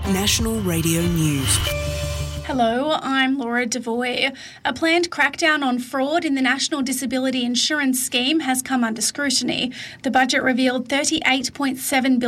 National Radio News. Hello, I'm Laura Devoy. A planned crackdown on fraud in the National Disability Insurance Scheme has come under scrutiny. The budget revealed $38.7 billion